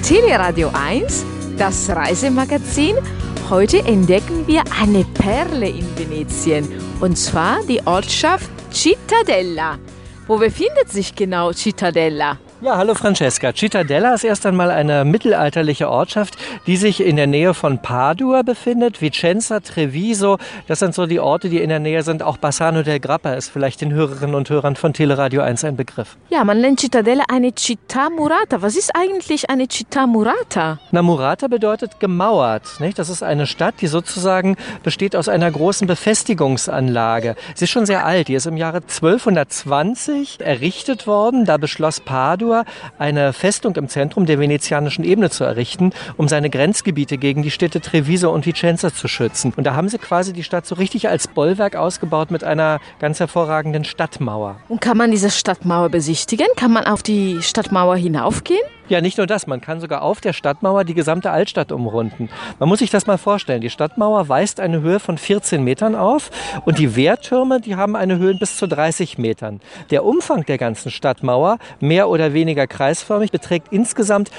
Teleradio 1, das Reisemagazin. Heute entdecken wir eine Perle in Venetien, und zwar die Ortschaft Cittadella. Wo befindet sich genau Cittadella? Ja, hallo Francesca. Cittadella ist erst einmal eine mittelalterliche Ortschaft, die sich in der Nähe von Padua befindet. Vicenza, Treviso, das sind so die Orte, die in der Nähe sind. Auch Bassano del Grappa ist vielleicht den Hörerinnen und Hörern von Teleradio 1 ein Begriff. Ja, man nennt Cittadella eine Città Murata. Was ist eigentlich eine Città Murata? Na, Murata bedeutet gemauert, nicht? Das ist eine Stadt, die sozusagen besteht aus einer großen Befestigungsanlage. Sie ist schon sehr alt. Die ist im Jahre 1220 errichtet worden. Da beschloss Padua, eine Festung im Zentrum der venezianischen Ebene zu errichten, um seine Grenzgebiete gegen die Städte Treviso und Vicenza zu schützen. Und da haben sie quasi die Stadt so richtig als Bollwerk ausgebaut mit einer ganz hervorragenden Stadtmauer. Und kann man diese Stadtmauer besichtigen? Kann man auf die Stadtmauer hinaufgehen? Ja, nicht nur das, man kann sogar auf der Stadtmauer die gesamte Altstadt umrunden. Man muss sich das mal vorstellen, die Stadtmauer weist eine Höhe von 14 Metern auf und die Wehrtürme, die haben eine Höhe bis zu 30 Metern. Der Umfang der ganzen Stadtmauer, mehr oder weniger kreisförmig, beträgt insgesamt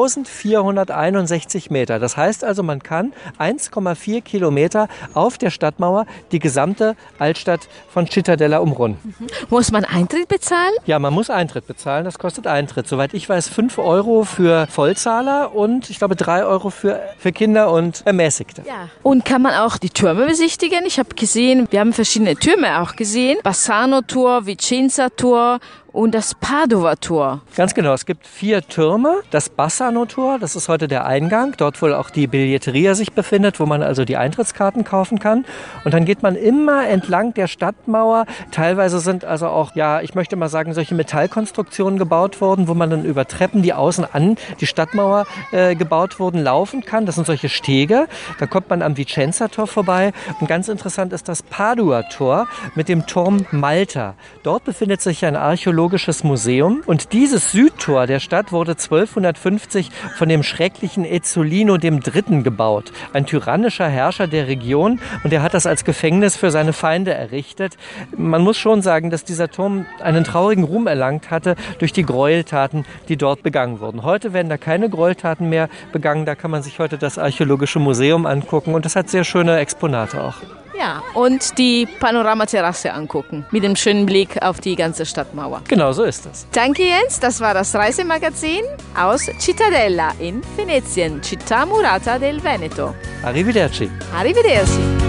1461 Meter. Das heißt also, man kann 1,4 Kilometer auf der Stadtmauer die gesamte Altstadt von Cittadella umrunden. Muss man Eintritt bezahlen? Ja, man muss Eintritt bezahlen, das kostet Eintritt. Soweit ich weiß, 5 Euro für Vollzahler und ich glaube 3 Euro für Kinder und Ermäßigte. Ja. Und kann man auch die Türme besichtigen? Ich habe gesehen, wir haben verschiedene Türme auch gesehen. Bassano-Tor, Vicenza-Tor und das Padova-Tor. Ganz genau, es gibt 4 Türme. Das Bassano-Tor, das ist heute der Eingang, dort wohl auch die Billetteria sich befindet, wo man also die Eintrittskarten kaufen kann. Und dann geht man immer entlang der Stadtmauer. Teilweise sind also auch, ja, ich möchte mal sagen, solche Metallkonstruktionen gebaut worden, wo man dann über Treppen, die außen an die Stadtmauer gebaut wurden, laufen kann. Das sind solche Stege. Da kommt man am Vicenza-Tor vorbei. Und ganz interessant ist das Padua-Tor mit dem Turm Malta. Dort befindet sich ein archäologisches Museum. Und dieses Südtor der Stadt wurde 1250 von dem schrecklichen Ezzolino III. Gebaut. Ein tyrannischer Herrscher der Region. Und er hat das als Gefängnis für seine Feinde errichtet. Man muss schon sagen, dass dieser Turm einen traurigen Ruhm erlangt hatte durch die Gräueltaten, die dort begangen wurden. Heute werden da keine Gräueltaten mehr begangen. Da kann man sich heute das Archäologische Museum angucken. Und das hat sehr schöne Exponate auch. Ja, und die Panoramaterrasse angucken, mit dem schönen Blick auf die ganze Stadtmauer. Genau, so ist es. Danke Jens, das war das Reisemagazin aus Cittadella in Venetien, Città Murata del Veneto. Arrivederci. Arrivederci.